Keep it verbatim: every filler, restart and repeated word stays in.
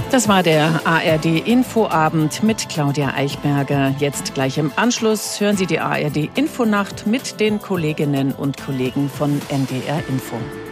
Das war der A R D-Infoabend mit Claudia Eichberger. Jetzt gleich im Anschluss hören Sie die A R D-Infonacht mit den Kolleginnen und Kollegen von N D R Info.